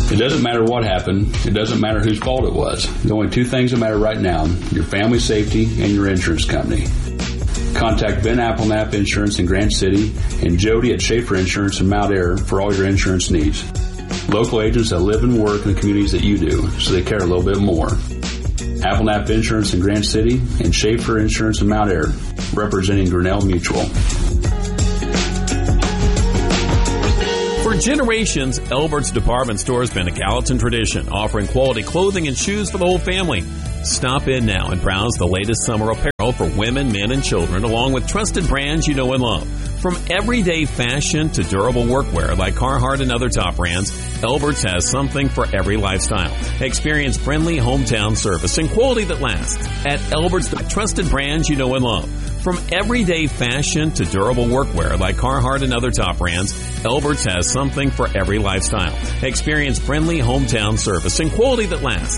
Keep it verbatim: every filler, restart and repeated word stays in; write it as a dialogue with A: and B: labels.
A: It doesn't matter what happened. It doesn't matter whose fault it was. The only two things that matter right now, your family safety and your insurance company. Contact Ben Applenapp Insurance in Grant City and Jody at Schaefer Insurance in Mount Ayr for all your insurance needs. Local agents that live and work in the communities that you do, so they care a little bit more. Applenapp Insurance in Grant City and Schaefer Insurance in Mount Ayr, representing Grinnell Mutual.
B: For generations, Elbert's Department Store has been a Gallatin tradition, offering quality clothing and shoes for the whole family. Stop in now and browse the latest summer apparel for women, men, and children, along with trusted brands you know and love. From everyday fashion to durable workwear like Carhartt and other top brands, Elbert's has something for every lifestyle. Experience friendly hometown service and quality that lasts at Elbert's, the trusted brands you know and love. From everyday fashion to durable workwear like Carhartt and other top brands, Elbert's has something for every lifestyle. Experience friendly hometown service and quality that lasts